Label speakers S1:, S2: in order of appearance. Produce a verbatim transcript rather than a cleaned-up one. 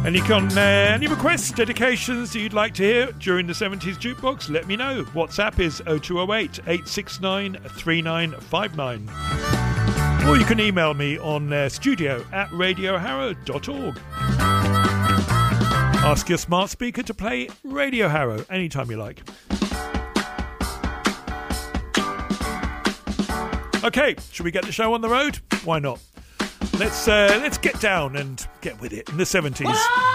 S1: Any, con, uh, any requests, dedications that you'd like to hear during the seventies Jukebox, let me know. WhatsApp is oh two oh eight, eight six nine, three nine five nine. Or you can email me on uh, studio at radio harrow dot org. Ask your smart speaker to play Radio Harrow anytime you like. Okay, should we get the show on the road? Why not? Let's uh, let's get down and get with it in the seventies.